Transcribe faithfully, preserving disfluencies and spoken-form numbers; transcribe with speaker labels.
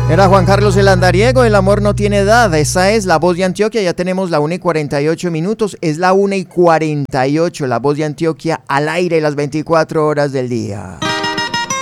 Speaker 1: Era Juan Carlos el Andariego, El amor no tiene edad. Esa es La Voz de Antioquia. Ya tenemos la una y cuarenta y ocho minutos. Es la una y cuarenta y ocho. La Voz de Antioquia al aire las veinticuatro horas del día.